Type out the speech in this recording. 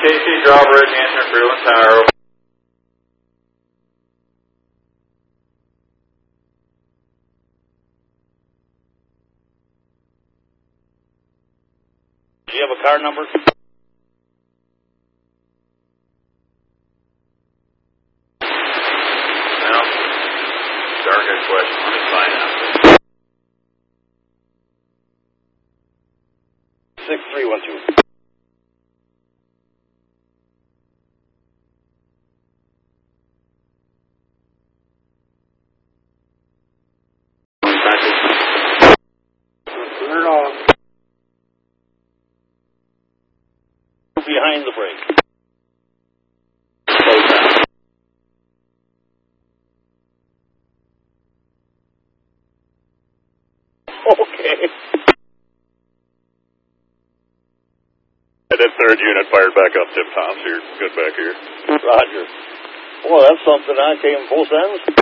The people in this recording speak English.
Casey Drawbridge, answering for Lewin Tower. Do you have a car number? Well, darn good question. Let me find out. 6312. Turn it off. Behind the brake. Close down. Okay. And that third unit fired back up, Tim Tom, so you're good back here. Roger. Well, that's something. I came both ends.